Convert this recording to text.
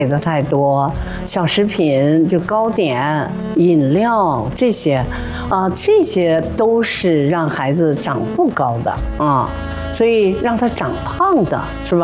给的太多，小食品就糕点、饮料这些，这些都是让孩子长不高的啊，所以让他长胖的是吧？